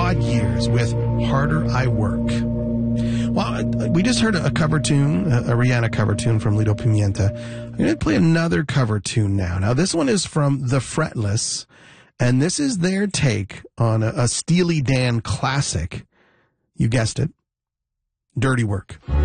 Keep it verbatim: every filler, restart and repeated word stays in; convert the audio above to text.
odd years with Harder I Work. Well, we just heard a cover tune, a Rihanna cover tune from Lido Pimienta. I'm going to play another cover tune now. Now, this one is from The Fretless, and this is their take on a, a Steely Dan classic. You guessed it, Dirty Work.